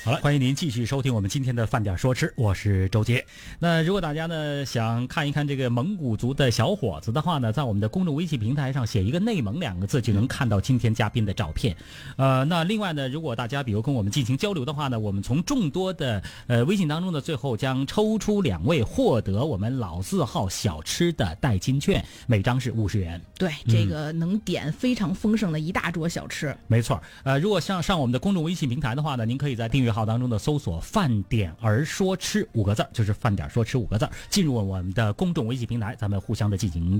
好了，欢迎您继续收听我们今天的饭点说吃，我是周杰。那如果大家呢想看一看这个蒙古族的小伙子的话呢，在我们的公众微信平台上写一个内蒙2个字，就能看到今天嘉宾的照片。那另外呢，如果大家比如跟我们进行交流的话呢，我们从众多的微信当中呢，最后将抽出2位获得我们老字号小吃的代金券，每张是50元。 对，这个能点非常丰盛的一大桌小吃。 没错。如果上我们的公众微信平台的话呢，您可以在订阅号当中的搜索饭点儿说吃5个字，就是饭点说吃5个字，进入我们的公众微信平台，咱们互相的进行